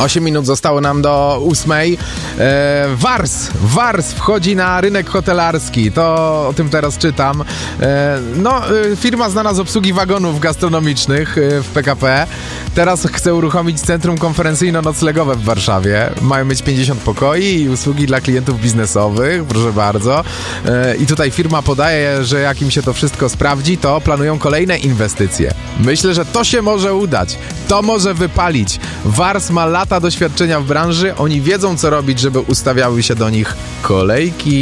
8 minut zostało nam do 8. Wars wchodzi na rynek hotelarski. To o tym teraz czytam. Firma znana z obsługi wagonów gastronomicznych w PKP. Teraz chce uruchomić centrum konferencyjno-noclegowe w Warszawie. Mają mieć 50 pokoi i usługi dla klientów biznesowych. Proszę bardzo. I tutaj firma podaje, że jak im się to wszystko sprawdzi, to planują kolejne inwestycje. Myślę, że to się może udać. To może wypalić. Wars ma lata doświadczenia w branży. Oni wiedzą, co robić, żeby ustawiały się do nich kolejki.